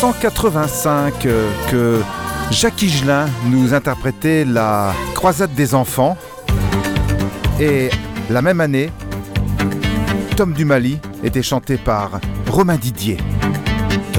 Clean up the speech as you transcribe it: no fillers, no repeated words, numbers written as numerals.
1985 que Jacques Higelin nous interprétait la Croisade des enfants. Et la même année, Tom du Mali était chanté par Romain Didier.